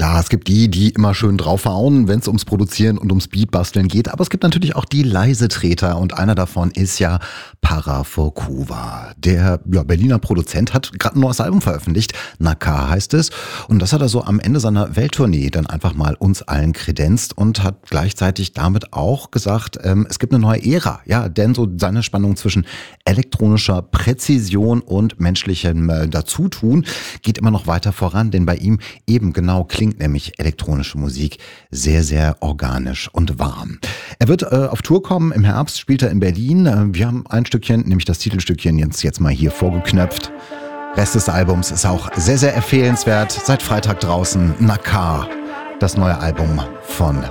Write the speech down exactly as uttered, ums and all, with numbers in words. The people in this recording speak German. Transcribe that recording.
Ja, es gibt die, die immer schön draufhauen, wenn es ums Produzieren und ums Beatbasteln geht. Aber es gibt natürlich auch die Leisetreter. Und einer davon ist ja Para Forkuva. Der ja, Berliner Produzent hat gerade ein neues Album veröffentlicht. Nakar heißt es. Und das hat er so am Ende seiner Welttournee dann einfach mal uns allen kredenzt und hat gleichzeitig damit auch gesagt, ähm, es gibt eine neue Ära. Ja, denn so seine Spannung zwischen elektronischer Präzision und menschlichem äh, Dazutun geht immer noch weiter voran. Denn bei ihm eben genau klingt nämlich elektronische Musik sehr, sehr organisch und warm. Er wird äh, auf Tour kommen. Im Herbst spielt er in Berlin. Äh, wir haben ein Stückchen, nämlich das Titelstückchen, jetzt, jetzt mal hier vorgeknöpft. Rest des Albums ist auch sehr, sehr empfehlenswert. Seit Freitag draußen. Nakar, das neue Album von